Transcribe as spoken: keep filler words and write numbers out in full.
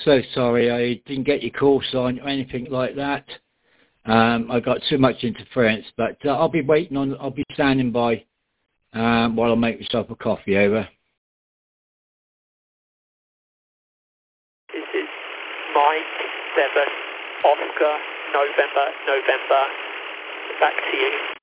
so sorry I didn't get your call sign or anything like that. Um, I got too much interference, but uh, I'll be waiting on, I'll be standing by um, while I make myself a coffee over. This is Mike seven, Oscar, November, November. Back to you.